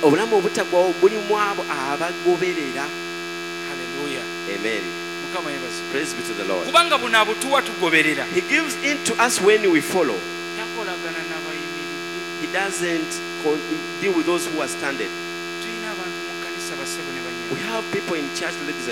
obulamu obutaggwawo bulimu abo abagoberera. Hallelujah. Amen. Mukama yebaze. Praise be to the Lord. Kubanga buno abutuwa tugoberera. He gives in to us when we follow. Takolagana n'abayimiridde. He doesn't deal with those who are standing. Tulina abantu mu kkanisa basebo ne banyama. We have people in church, ladies and